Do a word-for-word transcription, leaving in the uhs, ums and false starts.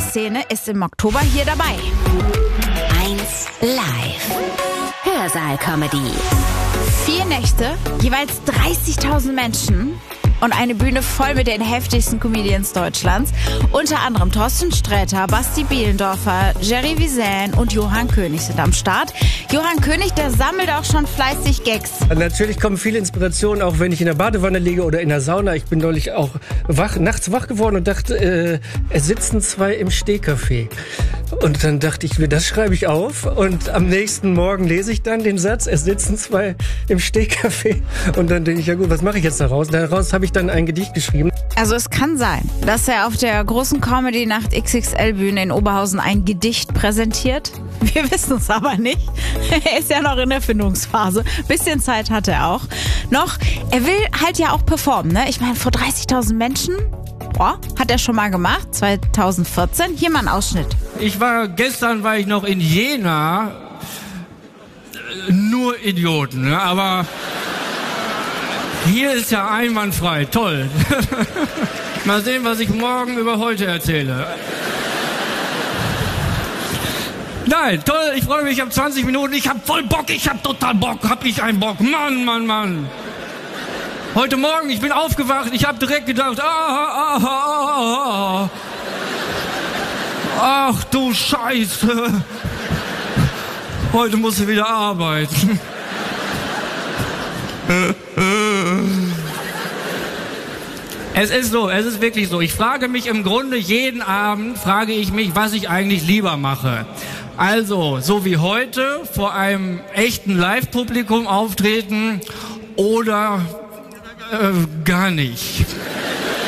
Szene ist im Oktober hier dabei. eins Live. Hörsaal-Comedy. Vier Nächte, jeweils dreißigtausend Menschen und eine Bühne voll mit den heftigsten Comedians Deutschlands. Unter anderem Thorsten Sträter, Basti Bielendorfer, Jerry Wiesän und Johann König sind am Start. Johann König, der sammelt auch schon fleißig Gags. Natürlich kommen viele Inspirationen, auch wenn ich in der Badewanne liege oder in der Sauna. Ich bin neulich auch wach, nachts wach geworden und dachte, äh, es sitzen zwei im Stehcafé. Und dann dachte ich mir, das schreibe ich auf. Und am nächsten Morgen lese ich dann den Satz, es sitzen zwei im Stehcafé. Und dann denke ich, ja gut, was mache ich jetzt daraus? Daraus habe ich dann ein Gedicht geschrieben. Also es kann sein, dass er auf der großen Comedy-Nacht X X L-Bühne in Oberhausen ein Gedicht präsentiert. Wir wissen es aber nicht. Er ist ja noch in der Findungsphase. Bisschen Zeit hat er auch. Noch, er will halt ja auch performen, ne? Ich meine, vor dreißigtausend Menschen, boah, hat er schon mal gemacht, zwanzig vierzehn. Hier mal ein Ausschnitt. Ich war, gestern war ich noch in Jena. Nur Idioten, ne? Aber hier ist ja einwandfrei. Toll. Mal sehen, was ich morgen über heute erzähle. Nein, toll, ich freue mich, ich habe zwanzig Minuten, ich habe voll Bock, ich habe total Bock, hab ich einen Bock. Mann, Mann, Mann. Heute Morgen, ich bin aufgewacht, ich habe direkt gedacht, ah, ah, ah, ah. Ach du Scheiße. Heute muss ich wieder arbeiten. Es ist so, es ist wirklich so. Ich frage mich im Grunde jeden Abend, frage ich mich, was ich eigentlich lieber mache. Also, so wie heute, vor einem echten Live-Publikum auftreten oder äh, gar nicht.